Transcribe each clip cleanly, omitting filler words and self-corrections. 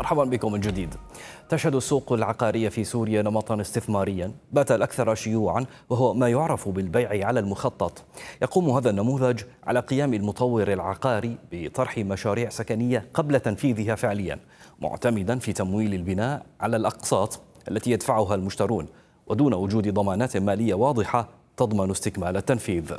مرحبا بكم من جديد. تشهد السوق العقارية في سوريا نمطا استثماريا بات الأكثر شيوعا، وهو ما يعرف بالبيع على المخطط. يقوم هذا النموذج على قيام المطور العقاري بطرح مشاريع سكنية قبل تنفيذها فعليا، معتمدا في تمويل البناء على الأقساط التي يدفعها المشترون، ودون وجود ضمانات مالية واضحة تضمن استكمال التنفيذ.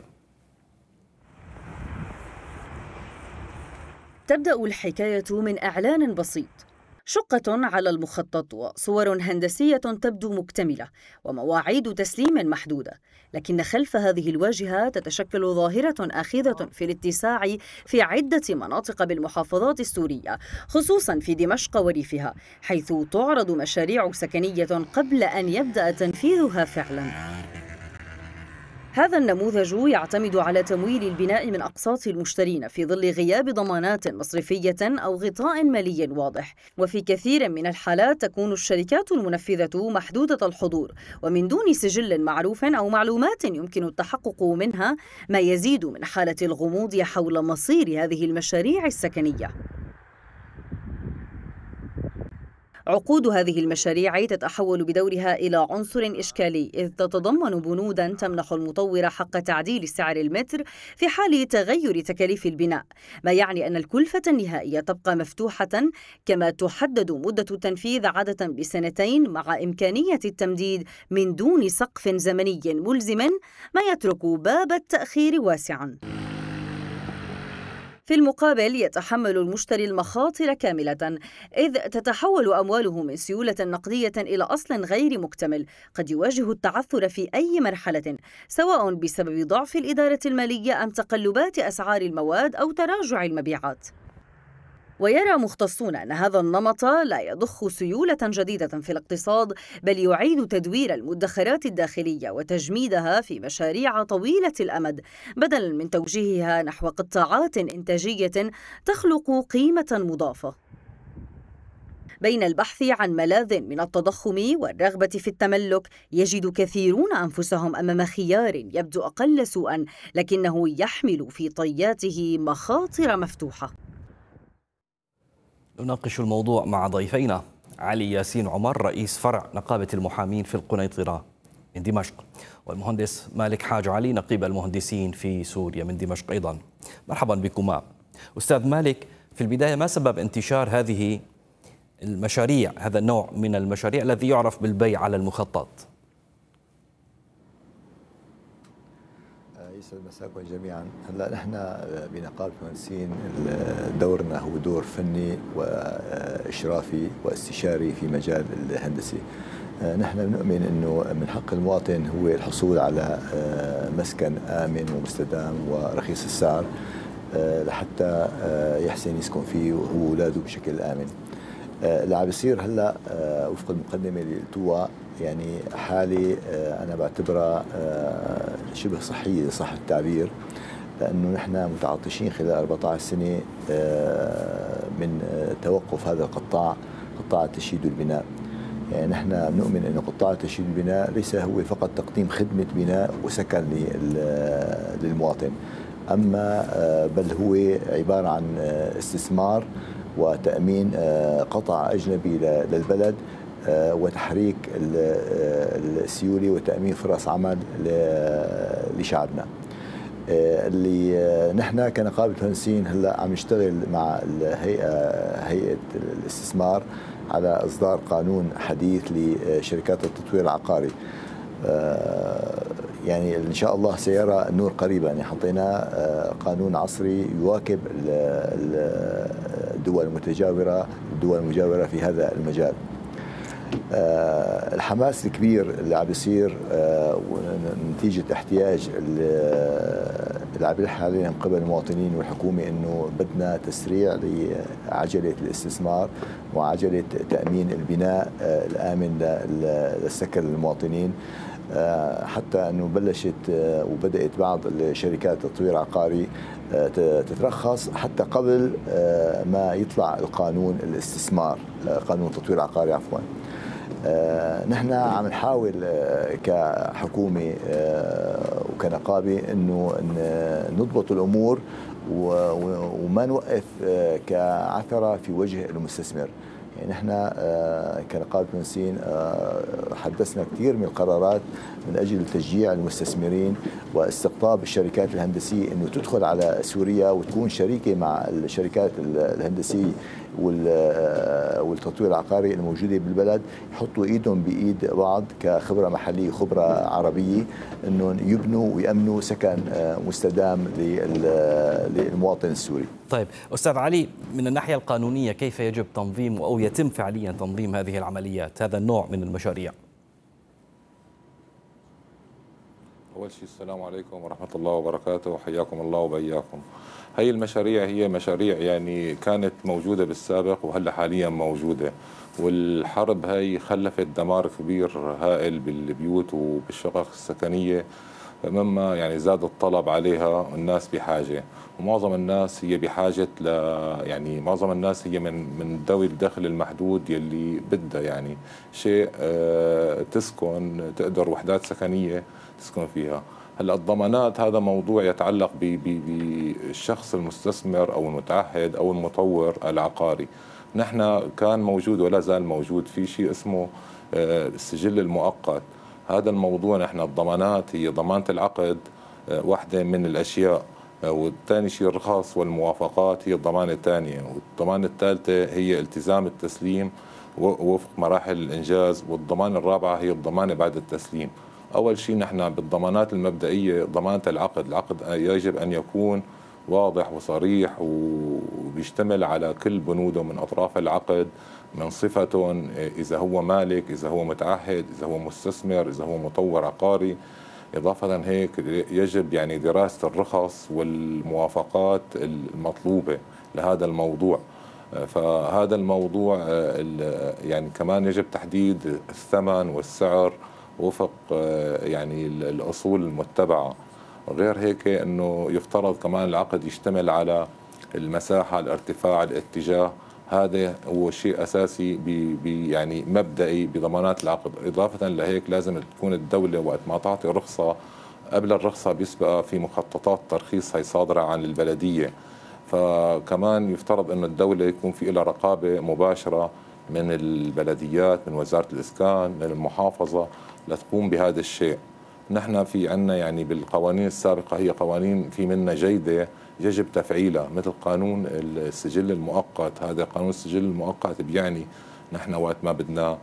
تبدأ الحكاية من إعلان بسيط، شقة على المخطط وصور هندسية تبدو مكتملة ومواعيد تسليم محدودة، لكن خلف هذه الواجهة تتشكل ظاهرة آخذة في الاتساع في عدة مناطق بالمحافظات السورية، خصوصا في دمشق وريفها، حيث تعرض مشاريع سكنية قبل أن يبدأ تنفيذها فعلا. هذا النموذج يعتمد على تمويل البناء من أقساط المشترين في ظل غياب ضمانات مصرفية أو غطاء مالي واضح، وفي كثير من الحالات تكون الشركات المنفذة محدودة الحضور ومن دون سجل معروف أو معلومات يمكن التحقق منها، ما يزيد من حالة الغموض حول مصير هذه المشاريع السكنية. عقود هذه المشاريع تتحول بدورها إلى عنصر إشكالي، إذ تتضمن بنوداً تمنح المطور حق تعديل سعر المتر في حال تغير تكاليف البناء، ما يعني أن الكلفة النهائية تبقى مفتوحة، كما تحدد مدة التنفيذ عادة ب2 مع إمكانية التمديد من دون سقف زمني ملزم، ما يترك باب التأخير واسعاً. في المقابل يتحمل المشتري المخاطر كاملة، إذ تتحول أمواله من سيولة نقدية إلى أصل غير مكتمل قد يواجه التعثر في أي مرحلة، سواء بسبب ضعف الإدارة المالية أم تقلبات أسعار المواد أو تراجع المبيعات. ويرى مختصون أن هذا النمط لا يضخ سيولة جديدة في الاقتصاد، بل يعيد تدوير المدخرات الداخلية وتجميدها في مشاريع طويلة الأمد، بدلاً من توجيهها نحو قطاعات إنتاجية تخلق قيمة مضافة. بين البحث عن ملاذ من التضخم والرغبة في التملك، يجد كثيرون أنفسهم أمام خيار يبدو أقل سوءاً، لكنه يحمل في طياته مخاطر مفتوحة. نناقش الموضوع مع ضيفينا علي ياسين عمر، رئيس فرع نقابة المحامين في القنيطرة من دمشق، والمهندس مالك حاج علي، نقيب المهندسين في سوريا من دمشق أيضا. مرحبا بكما. أستاذ مالك، في البداية ما سبب انتشار هذه المشاريع، هذا النوع من المشاريع الذي يعرف بالبيع على المخطط؟ يسعد مساكم جميعا. هلا نحن بنقابة المهندسين دورنا هو دور فني واشرافي واستشاري في مجال الهندسي. نحن بنؤمن انه من حق المواطن هو الحصول على مسكن امن ومستدام ورخيص السعر لحتى يحسن يسكن فيه وهو واولاده بشكل امن. اللي عم بيصير هلا وفق المقدمه اللي قلتوها يعني حالة أنا بعتبرها شبه صحية صح التعبير، لأنه نحن متعطشين خلال 14 سنة من توقف هذا القطاع، قطاع التشييد والبناء. يعني نحن بنؤمن أن قطاع التشييد والبناء ليس هو فقط تقديم خدمة بناء وسكن للمواطن، أما بل هو عبارة عن استثمار وتأمين قطع أجنبي للبلد وتحريك السيولة وتأمين فرص عمل لشعبنا. اللي نحن كنقابة مهندسين هلا عم نشتغل مع هيئة الاستثمار على إصدار قانون حديث لشركات التطوير العقاري. يعني إن شاء الله سيرى النور قريبا. يعني حطينا قانون عصري يواكب الدول المجاورة في هذا المجال. الحماس الكبير اللي عم بيصير نتيجة احتياج اللي عم يلح علينا من قبل المواطنين والحكومة انه بدنا تسريع لعجلة الاستثمار وعجلة تأمين البناء الآمن للسكن للمواطنين، حتى انه بلشت وبدأت بعض الشركات التطوير العقاري تترخص حتى قبل ما يطلع القانون الاستثمار، قانون التطوير العقاري عفوا. نحن عم نحاول كحكومة وكنقابة انه نضبط الامور وما نوقف كعثرة في وجه المستثمر. يعني احنا كنقابة مهندسين حدثنا كثير من القرارات من اجل تشجيع المستثمرين واستقطاب الشركات الهندسية انه تدخل على سوريا وتكون شريكة مع الشركات الهندسية والتطوير العقاري الموجودة بالبلد، يحطوا ايدهم بايد بعض كخبرة محلية وخبرة عربية انه يبنوا ويأمنوا سكن مستدام للمواطن السوري. طيب أستاذ علي، من الناحية القانونية كيف يجب تنظيم أو يتم فعليا تنظيم هذه العمليات، هذا النوع من المشاريع؟ أول شيء السلام عليكم ورحمة الله وبركاته، وحياكم الله وبياكم. هي المشاريع هي مشاريع يعني كانت موجودة بالسابق وهلا حاليا موجودة، والحرب هي خلفت دمار كبير هائل بالبيوت وبالشقق السكنية، مما يعني زاد الطلب عليها، الناس بحاجة، ومعظم الناس هي بحاجة يعني معظم الناس هي من ذوي الدخل المحدود يلي بدها يعني شيء تسكن، تقدر وحدات سكنية تسكن فيها. هلا الضمانات هذا موضوع يتعلق بالشخص المستثمر او المتعهد او المطور العقاري. نحن كان موجود ولا زال موجود في شيء اسمه السجل المؤقت. هذا الموضوع نحن الضمانات هي ضمانة العقد واحدة من الأشياء، والثاني شيء الرخص والموافقات هي الضمانة الثانية، والضمانة الثالثة هي التزام التسليم وفق مراحل الإنجاز، والضمانة الرابعة هي الضمانة بعد التسليم. أول شيء نحن بالضمانات المبدئية ضمانة العقد، العقد يجب أن يكون واضح وصريح وبيشتمل على كل بنوده من أطراف العقد، من صفتهم، إذا هو مالك، إذا هو متعهد، إذا هو مستثمر، إذا هو مطور عقاري. إضافة هيك يجب يعني دراسة الرخص والموافقات المطلوبة لهذا الموضوع. فهذا الموضوع يعني كمان يجب تحديد الثمن والسعر وفق يعني الأصول المتبعة. غير هيك أنه يفترض كمان العقد يشتمل على المساحة، الارتفاع، الاتجاه. هذا هو شيء أساسي يعني مبدئي بضمانات العقد. إضافة لهيك لازم تكون الدولة وقت ما تعطي رخصة، قبل الرخصة بيسبق في مخططات ترخيص هي صادرة عن البلدية. فكمان يفترض أن الدولة يكون في لها رقابة مباشرة من البلديات، من وزارة الإسكان، من المحافظة، لتقوم بهذا الشيء. نحن في عنا يعني بالقوانين السابقة هي قوانين في منا جيدة يجب تفعيلها، مثل قانون السجل المؤقت. هذا قانون السجل المؤقت بيعني نحن وقت ما بدنا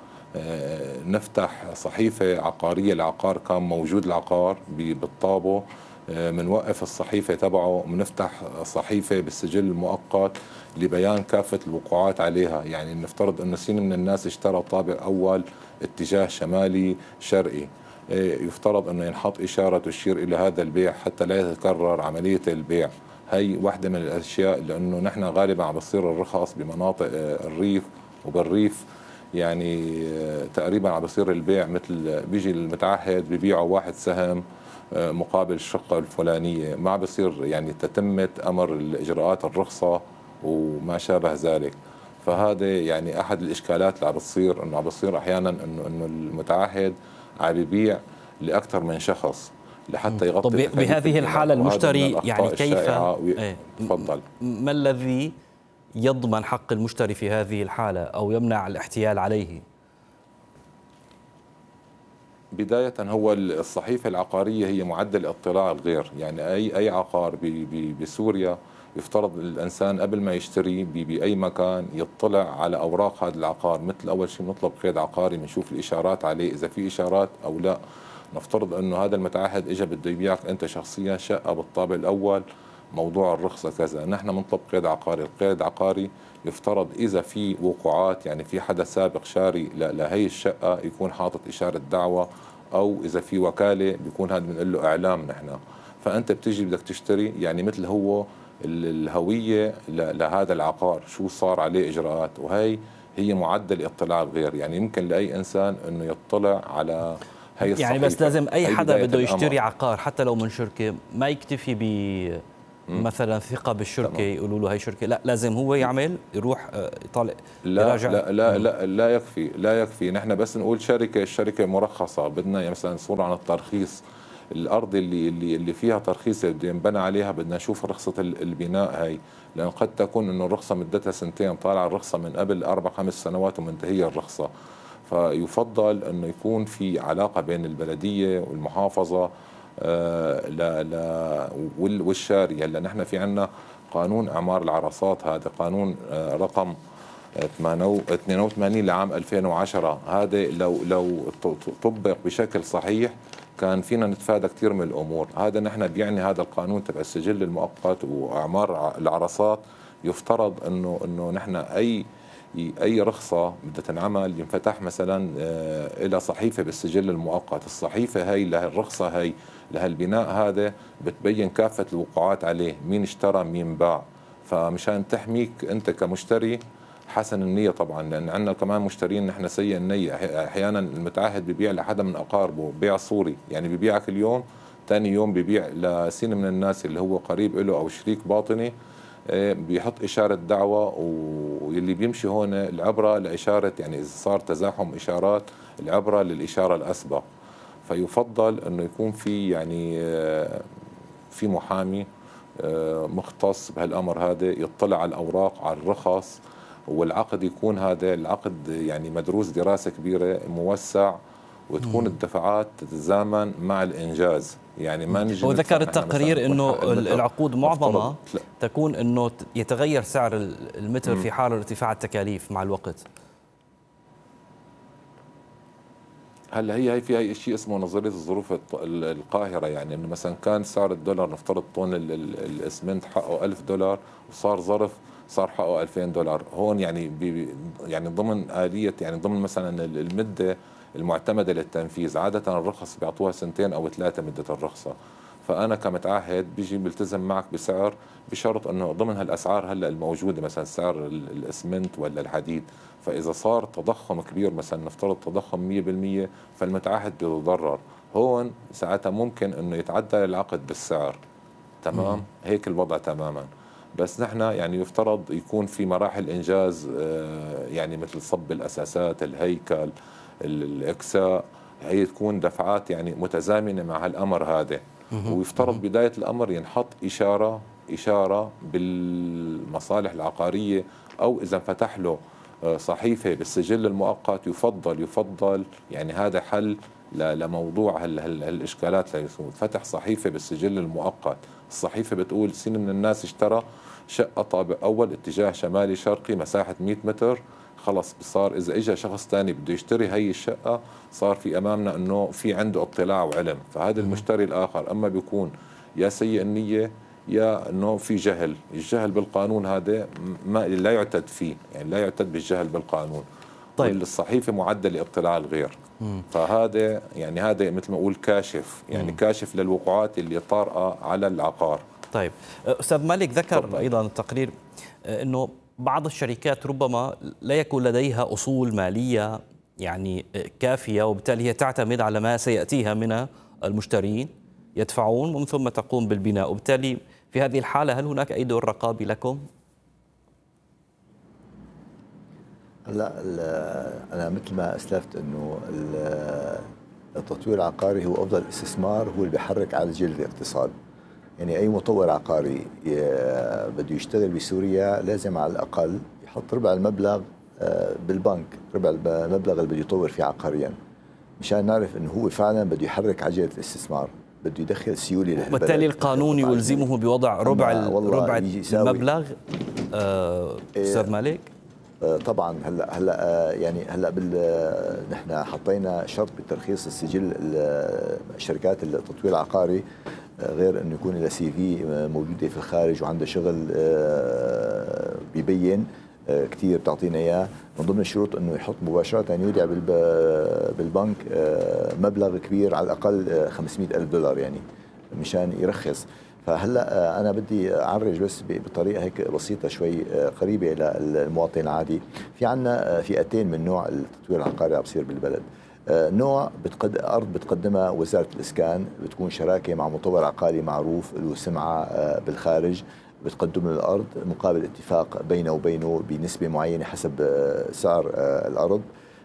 نفتح صحيفة عقارية، العقار كان موجود العقار بالطابو، منوقف الصحيفة تبعه، منفتح صحيفة بالسجل المؤقت لبيان كافة الوقوعات عليها. يعني نفترض أنه سين من الناس اشترى طابق أول اتجاه شمالي شرقي، يفترض أنه ينحط إشارة تشير إلى هذا البيع حتى لا يتكرر عملية البيع. هي واحدة من الأشياء، لأنه نحن غالبا عم بصير الرخص بمناطق الريف، وبالريف يعني تقريبا عم بصير البيع مثل بيجي المتعهد ببيعه واحد سهم مقابل الشقة الفلانية، ما بصير يعني تتمة أمر الإجراءات الرخصة وما شابه ذلك. فهذا يعني أحد الإشكالات اللي عم بتصير، إنه عم بتصير أحيانا إنه المتعهد عم بيبيع لأكثر من شخص لحتى يغطي. طب بهذه الحالة المشتري يعني كيف تفضل، ما الذي يضمن حق المشتري في هذه الحالة أو يمنع الاحتيال عليه؟ بداية هو الصحيفة العقارية هي معدل اطلاع الغير، يعني أي عقار بسوريا يفترض الإنسان قبل ما يشتري بأي مكان يطلع على أوراق هذا العقار. مثل أول شيء نطلب قيد عقاري، بنشوف الإشارات عليه إذا في إشارات أو لا. نفترض أنه هذا المتعهد إجا بده يبيعك أنت شخصيا شقة بالطابق الأول، موضوع الرخصة كذا، نحن بنطلب قيد عقاري. القيد العقاري يفترض إذا في وقوعات، يعني في حدا سابق شاري لهي الشقة يكون حاطط إشارة دعوة، أو إذا في وكالة بيكون هذا بنقول له إعلام نحن. فأنت بتيجي بدك تشتري يعني مثل هو الهوية لهذا العقار، شو صار عليه إجراءات، وهي هي معدل اطلاع الغير. يعني يمكن لأي إنسان أنه يطلع على هي الصحيفة. يعني بس لازم أي حدا بده يشتري عقار حتى لو من شركة ما يكتفي ب مثلا ثقة بالشركة يقولوا له هي شركة، لا لازم هو يعمل يروح يطالع يراجع. لا يكفي. نحن بس نقول الشركة مرخصة، بدنا مثلا صورة عن الترخيص، الارض اللي فيها ترخيص بده ينبنى عليها بدنا نشوف رخصه البناء هي، لان قد تكون انه الرخصه مدتها سنتين، طالعه الرخصه من قبل 4-5 سنوات ومنتهيه الرخصه. فيفضل انه يكون في علاقه بين البلديه والمحافظه والشاري. هلا نحن في عندنا قانون اعمار العرصات، هذا قانون رقم 82 لعام 2010. هذا لو طبق بشكل صحيح كان فينا نتفادى كثير من الامور. هذا نحن بيعني هذا القانون تبع السجل المؤقت واعمار العرصات، يفترض انه نحن اي رخصه بدها تنعمل ينفتح مثلا الى صحيفه بالسجل المؤقت. الصحيفه هي لهالرخصه هي لهالبناء هذا بتبين كافه الوقوعات عليه، مين اشترى مين باع. فمشان تحميك انت كمشتري حسن النية طبعا، لأن عندنا كمان مشترين نحن سيء النية. أحيانا المتعهد بيبيع لحدا من أقاربه بيع صوري، يعني بيبيعك اليوم ثاني يوم بيبيع لسين من الناس اللي هو قريب له أو شريك باطني، بيحط إشارة دعوة. واللي بيمشي هون العبرة لإشارة، يعني إذا صار تزاحم إشارات العبرة للإشارة الأسبق. فيفضل أنه يكون في يعني في محامي مختص بهالأمر هذا، يطلع على الأوراق على الرخص، والعقد يكون هذا العقد يعني مدروس دراسة كبيرة موسع، وتكون الدفعات تتزامن مع الإنجاز. يعني ما نجي. وذكر التقرير أنه العقود معظمها تكون أنه يتغير سعر المتر في حال ارتفاع التكاليف مع الوقت. هلا هي فيها شيء اسمه نظريه الظروف القاهره، يعني انه مثلا كان سعر الدولار نفترض طن الاسمنت حقه $1000 وصار ظرف صار حقه $2000. هون يعني يعني ضمن آلية، يعني ضمن مثلا المدة المعتمدة للتنفيذ. عادة الرخص بيعطوها 2 أو 3 مدة الرخصة. فأنا كمتعهد بيجي بلتزم معك بسعر بشرط أنه ضمن هالأسعار هلا الموجودة، مثلا سعر الإسمنت ولا الحديد. فإذا صار تضخم كبير، مثلا نفترض تضخم 100%، فالمتعهد بيتضرر. هون ساعتها ممكن أنه يتعدل العقد بالسعر. تمام، هيك الوضع تماما. بس نحن يعني يفترض يكون في مراحل إنجاز، يعني مثل صب الأساسات، الهيكل، الإكساء، هي تكون دفعات يعني متزامنة مع هالأمر هذا. ويفترض بداية الأمر ينحط إشارة بالمصالح العقارية، أو إذا فتح له صحيفة بالسجل المؤقت يفضل يعني هذا حل لموضوع هالإشكالات. فتح صحيفة بالسجل المؤقت، الصحيفة بتقول سين من الناس اشترى شقة طابق أول اتجاه شمالي شرقي مساحة 100 متر. خلص صار إذا إجا شخص تاني بده يشتري هي الشقة، صار في أمامنا أنه في عنده اطلاع وعلم. فهذا المشتري الآخر أما بيكون يا سيء النية يا أنه في جهل. الجهل بالقانون هذا ما لا يعتد فيه، يعني لا يعتد بالجهل بالقانون. طيب الصحيفة معدة لاطلاع الغير. فهذا يعني هذا مثل ما أقول كاشف، يعني كاشف للوقوعات اللي طارئة على العقار. طيب أستاذ مالك، ذكر أيضا التقرير أنه بعض الشركات ربما لا يكون لديها أصول مالية يعني كافية، وبالتالي هي تعتمد على ما سيأتيها من المشترين يدفعون ومن ثم تقوم بالبناء. وبالتالي في هذه الحالة هل هناك أي دور رقابي لكم؟ لا، أنا مثل ما أسلفت أنه التطوير العقاري هو أفضل استثمار، هو اللي بيحرك عجلة الاقتصاد. يعني أي مطور عقاري بده يشتغل بسوريا لازم على الأقل يحط ربع المبلغ بالبنك، ربع المبلغ اللي بده يطور فيه عقاريا، مشان نعرف أنه هو فعلا بده يحرك عجلة الاستثمار، بده يدخل سيولة للبلد. وبالتالي القانون يلزمه بوضع ربع المبلغ. أستاذ مالك طبعا هلا يعني نحن حطينا شرط بترخيص السجل شركات التطوير العقاري، غير انه يكون لها CV موجوده في الخارج وعنده شغل بيبين كثير بتعطينا اياه. من ضمن الشروط انه يحط مباشره يودع بالبنك مبلغ كبير، على الاقل $500,000 يعني مشان يرخص. فهلا انا بدي اعرج بس بطريقه هيك بسيطه شوي قريبه للمواطن العادي. في عندنا فئتين من نوع التطوير العقاري عم بصير بالبلد. نوع أرض بتقدمها وزارة الإسكان، بتكون شراكة مع مطور عقاري معروف له سمعة بالخارج، بتقدم له الأرض مقابل اتفاق بينه وبينه بنسبة معينة حسب سعر الأرض.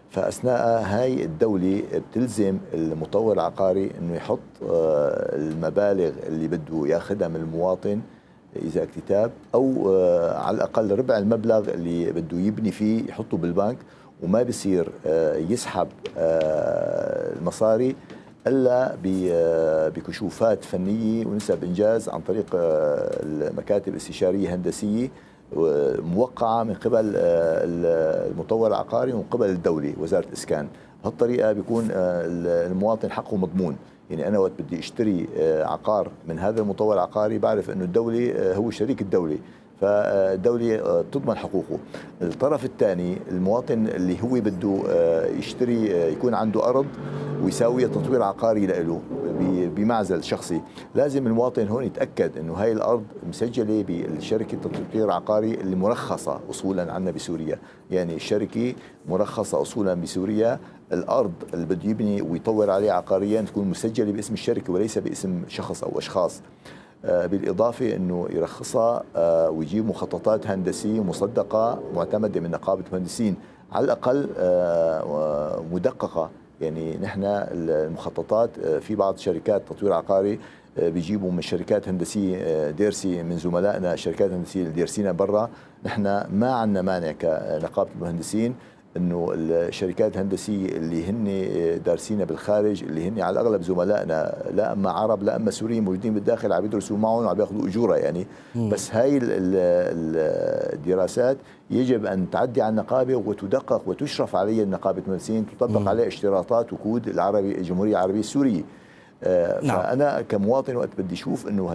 فأثناء هاي الدولة بتلزم المطور العقاري أنه يحط المبالغ اللي بده ياخذها من المواطن إذا اكتتاب، أو على الأقل ربع المبلغ اللي بده يبني فيه يحطه بالبنك، وما بيصير يسحب المصاري إلا بكشوفات فنية ونسب إنجاز عن طريق المكاتب الاستشارية هندسية موقعة من قبل المطور العقاري ومن قبل الدولة وزارة الإسكان. بهالطريقة بيكون المواطن حقه مضمون. يعني أنا وقت بدي أشتري عقار من هذا المطور العقاري بعرف أنه الدولة هو شريك الدولة، فالدولة تضمن حقوقه. الطرف الثاني المواطن اللي هو بده يشتري يكون عنده أرض ويساوي تطوير عقاري له بمعزل شخصي، لازم المواطن هون يتأكد أنه هاي الأرض مسجلة بالشركة التطوير العقاري اللي مرخصة أصولا عنا بسوريا. يعني الشركة مرخصة أصولا بسوريا، الأرض اللي بده يبني ويطور عليها عقاريا تكون مسجلة باسم الشركة وليس باسم شخص أو أشخاص. بالإضافة أنه يرخصها ويجيب مخططات هندسية مصدقة معتمدة من نقابة مهندسين على الأقل مدققة. يعني نحن المخططات في بعض شركات تطوير عقاري بيجيبوا من شركات هندسية ديرسي من زملائنا، شركات هندسية اللي ديرسينا برا. نحن ما عندنا مانع كنقابة المهندسين انه الشركات الهندسيه اللي هن دارسينا بالخارج، اللي هن على الاغلب زملائنا، لا اما عرب لا اما سوريين موجودين بالداخل عم يدرسوا معهم وعم ياخذوا اجوره يعني. بس هاي الدراسات يجب ان تعدي على النقابه وتدقق وتشرف عليها نقابه المهندسين، تطبق عليها اشتراطات وكود الجمهوريه العربيه السوريه. فانا كمواطن وقت بدي اشوف انه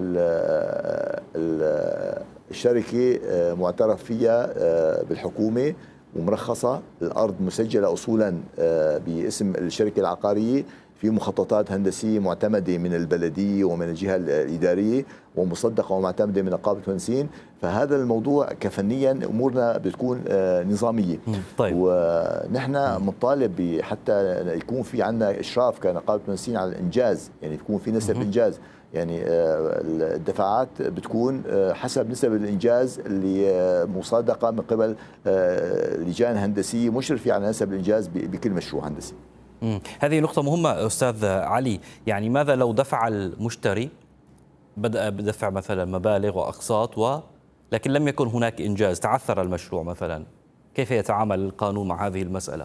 الشركه معترف فيها بالحكومه ومرخصة، الأرض مسجلة أصولا باسم الشركة العقارية، في مخططات هندسية معتمدة من البلدية ومن الجهة الإدارية ومصدقة ومعتمدة من نقابة المهندسين. فهذا الموضوع كفنيا أمورنا بتكون نظامية. طيب. ونحن مطالب حتى يكون في عنا إشراف كنقابة المهندسين على الإنجاز، يعني يكون في نسب إنجاز. يعني الدفعات بتكون حسب نسب الإنجاز اللي مصادقة من قبل لجان هندسية مشرفة على نسب الإنجاز بكل مشروع هندسي. هذه نقطة مهمة أستاذ علي. يعني ماذا لو دفع المشتري، بدأ بدفع مثلا مبالغ وأقساط لكن لم يكن هناك إنجاز، تعثر المشروع مثلا، كيف يتعامل القانون مع هذه المسألة؟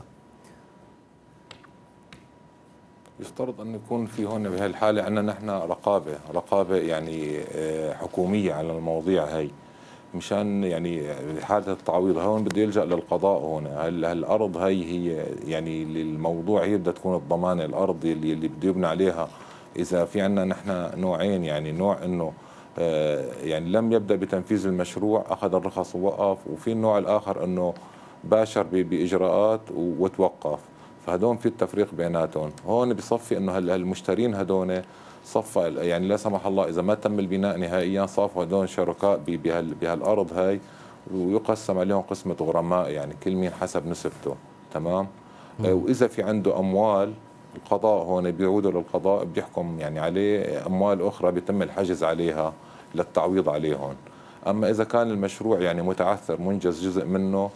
يفترض أن يكون في هون بهذه الحالة عندنا نحن رقابة يعني حكومية على المواضيع هاي، مشان يعني حالة التعويض هون بده يلجأ للقضاء. هنا الأرض هي يعني الموضوع هي بدها تكون الضمانة، الأرض اللي بده يبنى عليها. إذا في عندنا نحن نوعين، يعني نوع إنه يعني لم يبدأ بتنفيذ المشروع أخذ الرخص ووقف، وفي النوع الآخر إنه باشر بإجراءات وتوقف. فهدون في التفريق بيناتهم. هون بصفي إنه المشترين هدون صفى، يعني لا سمح الله إذا ما تم البناء نهائيا صافوا هدول شركاء بهالأرض هاي، ويقسم عليهم قسمة غرماء، يعني كل مين حسب نسبته. تمام. وإذا في عنده أموال، القضاء هون بيعودوا للقضاء بيحكم يعني عليه أموال أخرى بيتم الحجز عليها للتعويض عليهم. أما إذا كان المشروع يعني متعثر، منجز جزء منه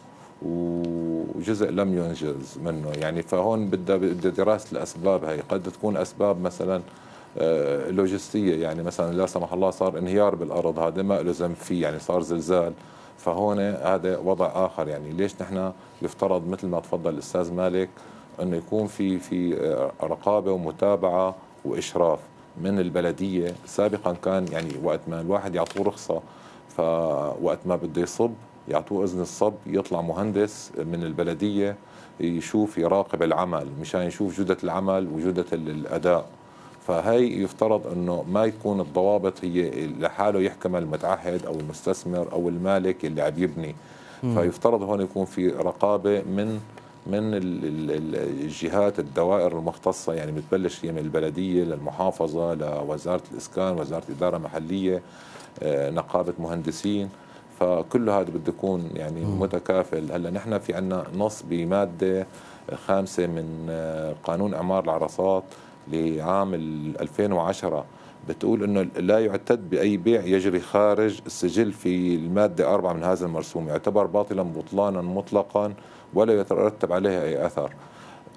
وجزء لم ينجز منه، يعني فهون بدها دراسة الأسباب. هاي قد تكون أسباب مثلا لوجستية، يعني مثلا لا سمح الله صار انهيار بالأرض، هذا ما له ذنب فيه، يعني صار زلزال، فهون هذا وضع آخر. يعني ليش نحن يفترض مثل ما تفضل الأستاذ مالك أنه يكون في رقابة ومتابعة وإشراف من البلدية. سابقا كان يعني وقت ما الواحد يعطوه رخصة، فوقت ما بده يصب يعطوه إذن الصب، يطلع مهندس من البلدية يشوف يراقب العمل مشان يشوف جودة العمل وجودة الأداء. فهي يفترض أنه ما يكون الضوابط هي لحاله يحكمها المتعهد أو المستثمر أو المالك اللي عم يبني. فيفترض هون يكون في رقابة من الجهات الدوائر المختصة، يعني بتبلش من البلدية للمحافظة لوزارة الإسكان، وزارة الإدارة المحلية، نقابة مهندسين. فكل هذا بده يكون يعني متكافل. هلا نحن في عنا نص بمادة 5 من قانون إعمار العرصات لعام 2010 بتقول انه لا يعتد باي بيع يجري خارج السجل في المادة 4 من هذا المرسوم، يعتبر باطلا بطلانا مطلقا ولا يترتب عليه اي اثر.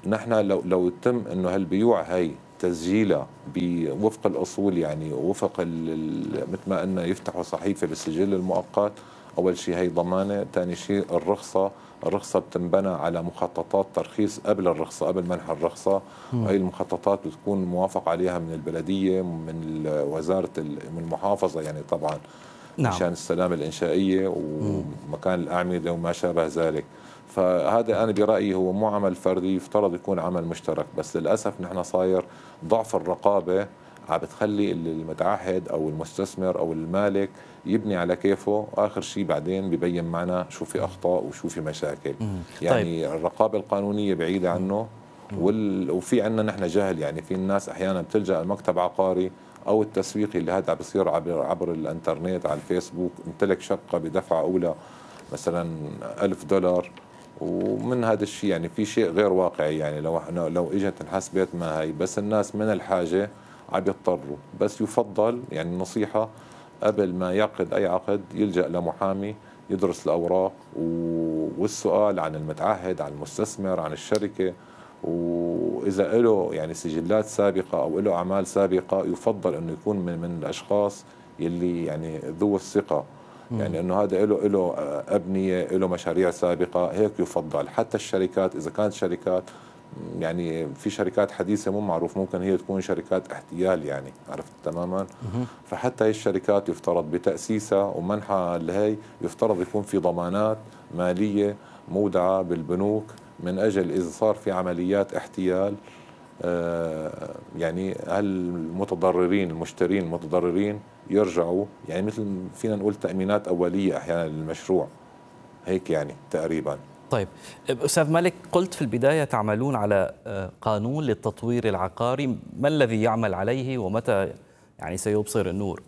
نحن لو تم انه هالبيوع هي تسجيلها بوفق الاصول، يعني وفق مثل ما قلنا يفتحوا صحيفه بالسجل المؤقت. اول شيء هي ضمانه، ثاني شيء الرخصه بتنبنى على مخططات ترخيص قبل الرخصه، قبل منح الرخصه. وهي المخططات بتكون موافق عليها من البلديه، من وزاره من المحافظه يعني طبعا، نعم. مشان السلامه الانشائيه ومكان الاعمده وما شابه ذلك. فهذا أنا برأيي هو مو عمل فردي، يفترض يكون عمل مشترك، بس للأسف نحن صاير ضعف الرقابة عم بتخلي المتعهد أو المستثمر أو المالك يبني على كيفه، آخر شيء بعدين ببين معنا شو في أخطاء وشو في مشاكل. يعني طيب. الرقابة القانونية بعيدة عنه، وفي عنا نحن جهل. يعني في الناس أحيانا بتلجأ المكتب عقاري أو التسويقي اللي هذا بصير عبر الانترنت على الفيسبوك، امتلك شقة بدفعة أولى مثلا $1000، ومن هذا الشيء يعني في شيء غير واقعي. يعني لو اجت انحسبت ما هي، بس الناس من الحاجه عم يضطروا. بس يفضل يعني النصيحه قبل ما يعقد اي عقد يلجا لمحامي يدرس الاوراق والسؤال عن المتعهد، عن المستثمر، عن الشركه، واذا له يعني سجلات سابقه او له اعمال سابقه يفضل انه يكون من الاشخاص يلي يعني ذو الثقه، يعني انه هذا له ابنيه، له مشاريع سابقه، هيك يفضل. حتى الشركات اذا كانت شركات، يعني في شركات حديثه مو معروف ممكن هي تكون شركات احتيال، يعني عرفت تماما. فحتى هي الشركات يفترض بتاسيسها ومنحها لهي يفترض يكون في ضمانات ماليه مودعه بالبنوك، من اجل اذا صار في عمليات احتيال يعني المشترين المتضررين يرجعوا، يعني مثل فينا نقول تأمينات أولية أحيانا للمشروع، هيك يعني تقريبا. طيب أستاذ مالك، قلت في البداية تعملون على قانون للتطوير العقاري، ما الذي يعمل عليه ومتى يعني سيبصر النور؟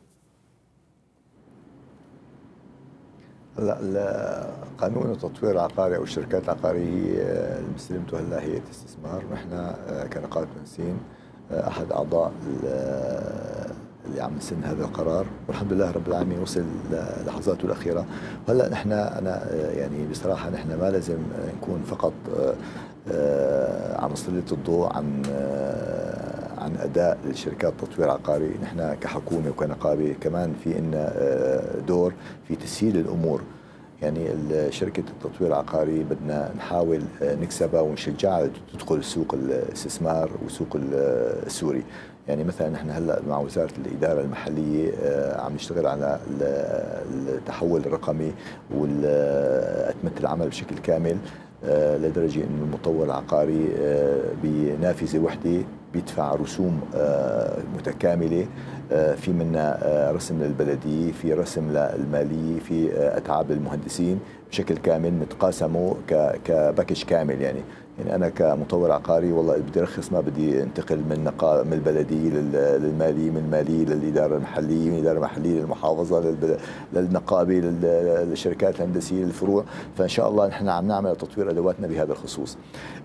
هلا قانون التطوير العقاري او الشركات العقاريه هي مستلمته هلا هيئه استثمار، ونحن كنقابه مهندسين احد اعضاء اللي عم نسن هذا القرار، والحمد لله رب العالمين وصل للحظاته الاخيره. وهلا نحن انا يعني بصراحه نحن ما لازم نكون فقط عم نسلط الضوء عن اداء للشركات التطوير العقاري، نحن كحكومه وكنقابه كمان في لنا دور في تسهيل الامور. يعني شركه التطوير العقاري بدنا نحاول نكسبها ونشجعها تدخل سوق الاستثمار وسوق السوري. يعني مثلا نحن هلا مع وزاره الاداره المحليه عم نشتغل على التحول الرقمي واتمه العمل بشكل كامل، لدرجه انه المطور العقاري بنافذه وحده بيدفع رسوم متكامله، في منا رسم للبلديه، في رسم للماليه، في اتعاب للمهندسين بشكل كامل متقاسمه كباكج كامل. يعني انا كمطور عقاري والله بدي ارخص، ما بدي انتقل من البلديه للماليه، من الماليه للاداره المحليه، من الاداره المحليه للمحافظه للنقابه للشركات الهندسيه للفروع. فان شاء الله نحن عم نعمل تطوير ادواتنا بهذا الخصوص.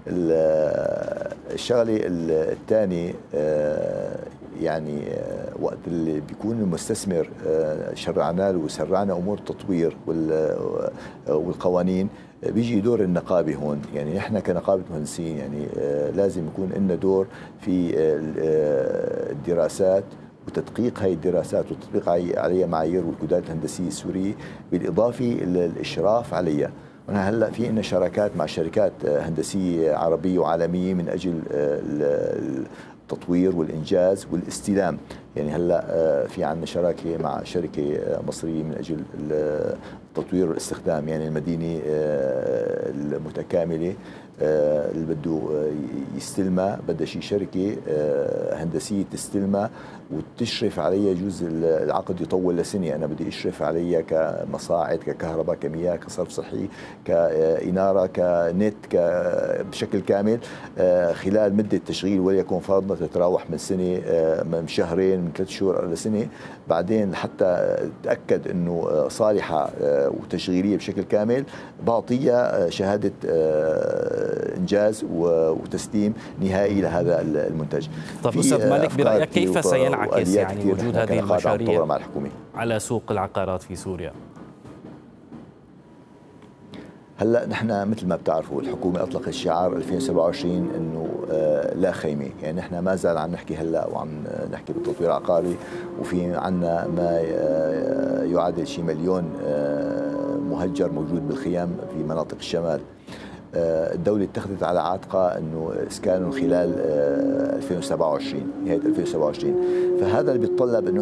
الشغله الثاني يعني وقت اللي بيكون المستثمر شرعنا له وسرعنا امور التطوير والقوانين، بيجي دور النقابه هون. يعني نحن كنقابه مهندسين يعني لازم يكون لنا دور في الدراسات وتدقيق هاي الدراسات والتطبيق عليها معايير والكودات الهندسيه السوريه، بالاضافه للاشراف عليها. ونحن هلا في لنا شراكات مع شركات هندسيه عربيه وعالميه من اجل التطوير والانجاز والاستلام. يعني هلا في عندنا شراكه مع شركه مصريه من اجل التطوير والاستخدام، يعني المدينه المتكامله اللي بده يستلمها بدها شي شركه هندسيه تستلمها وتشرف عليها. يجوز العقد يطول لسنه، انا بدي اشرف عليها كمصاعد، ككهرباء، كمياه، كصرف صحي، كاناره، كنت، بشكل كامل خلال مده تشغيل وليكن فرضنا تتراوح من سنه، من شهرين، من 3 شهور لسنه. بعدين حتى اتاكد انه صالحه وتشغيليه بشكل كامل بعطيها شهاده انجاز وتسليم نهائي لهذا المنتج. طب استاذ مالك، برايك كيف سينعكس يعني وجود هذه المشاريع على سوق العقارات في سوريا؟ هلا نحن مثل ما بتعرفوا الحكومه اطلقت شعار 2027 انه لا خيمه، يعني نحن ما زال عم نحكي هلا وعم نحكي بالتطوير العقاري، وفي عندنا ما يعادل شي مليون مهجر موجود بالخيام في مناطق الشمال. الدولة اتخذت على عاتقها انه اسكانهم خلال 2027 نهاية 2027، فهذا اللي بيتطلب انه